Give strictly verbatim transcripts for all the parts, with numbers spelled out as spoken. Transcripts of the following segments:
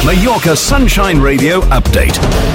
Mallorca Sunshine Radio update.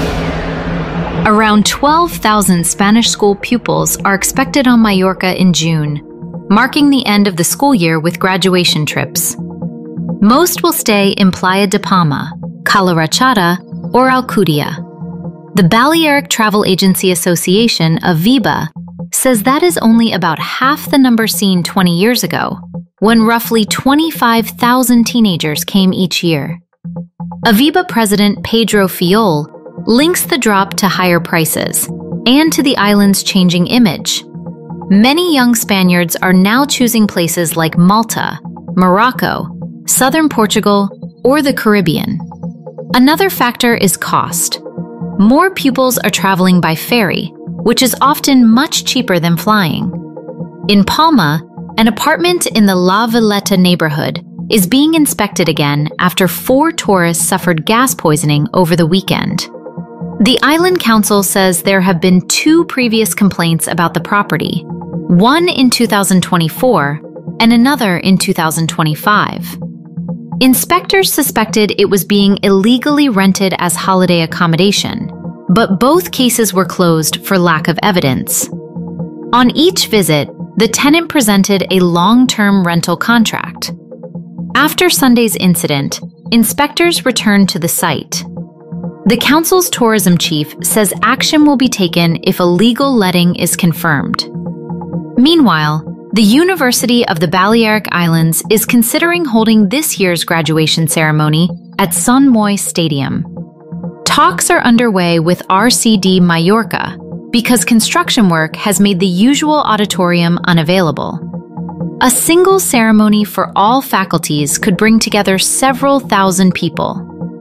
Around twelve thousand Spanish school pupils are expected on Mallorca in June, marking the end of the school year with graduation trips. Most will stay in Playa de Palma, Cala Rachada, or Alcudia. The Balearic Travel Agency Association, Aviva, says that is only about half the number seen twenty years ago, when roughly twenty-five thousand teenagers came each year. Aviva President Pedro Fiol links the drop to higher prices and to the island's changing image. Many young Spaniards are now choosing places like Malta, Morocco, southern Portugal, or the Caribbean. Another factor is cost. More pupils are traveling by ferry, which is often much cheaper than flying. In Palma, an apartment in the La Villeta neighborhood is being inspected again after four tourists suffered gas poisoning over the weekend. The Island Council says there have been two previous complaints about the property, one in two thousand twenty-four and another in two thousand twenty-five. Inspectors suspected it was being illegally rented as holiday accommodation, but both cases were closed for lack of evidence. On each visit, the tenant presented a long-term rental contract. After Sunday's incident, inspectors returned to the site. The council's tourism chief says action will be taken if a legal letting is confirmed. Meanwhile, the University of the Balearic Islands is considering holding this year's graduation ceremony at Son Moy Stadium. Talks are underway with R C D Mallorca because construction work has made the usual auditorium unavailable. A single ceremony for all faculties could bring together several thousand people.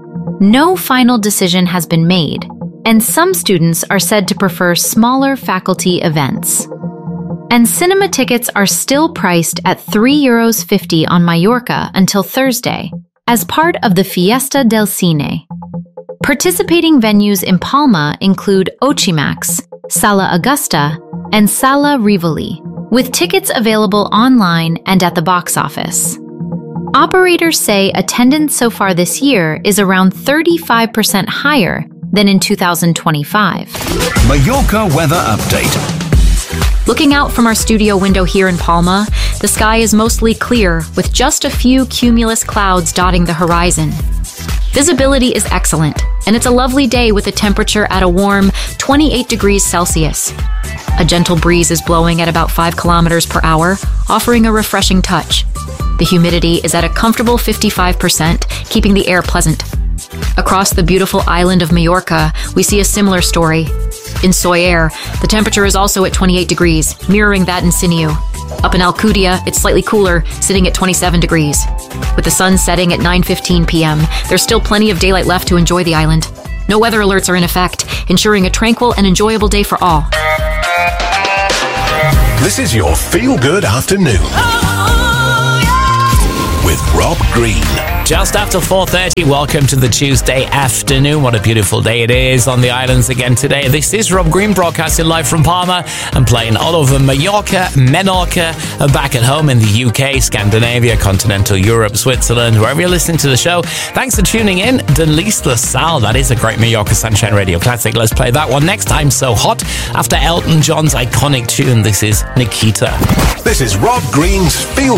No final decision has been made, and some students are said to prefer smaller faculty events. And cinema tickets are still priced at three euros fifty on Mallorca until Thursday, as part of the Fiesta del Cine. Participating venues in Palma include Ochimax, Sala Augusta, and Sala Rivoli, with tickets available online and at the box office. Operators say attendance so far this year is around thirty-five percent higher than in two thousand twenty-five. Mallorca weather update. Looking out from our studio window here in Palma, the sky is mostly clear with just a few cumulus clouds dotting the horizon. Visibility is excellent, and it's a lovely day with a temperature at a warm twenty-eight degrees Celsius. A gentle breeze is blowing at about five kilometers per hour, offering a refreshing touch. The humidity is at a comfortable fifty-five percent, keeping the air pleasant. Across the beautiful island of Mallorca, we see a similar story. In Soyer, the temperature is also at twenty-eight degrees, mirroring that in Siniu. Up in Alcudia, it's slightly cooler, sitting at twenty-seven degrees. With the sun setting at nine fifteen p m, there's still plenty of daylight left to enjoy the island. No weather alerts are in effect, ensuring a tranquil and enjoyable day for all. This is your feel-good afternoon. Oh, yeah. With Rob Green. Just after four thirty, welcome to the Tuesday afternoon. What a beautiful day it is on the islands again today. This is Rob Green broadcasting live from Palma and playing all over Mallorca, Menorca, and back at home in the U K, Scandinavia, continental Europe, Switzerland, wherever you're listening to the show. Thanks for tuning in. Denise LaSalle, that is a great Mallorca Sunshine Radio classic. Let's play that one next. I'm So Hot. After Elton John's iconic tune, this is Nikita. This is Rob Green's Feel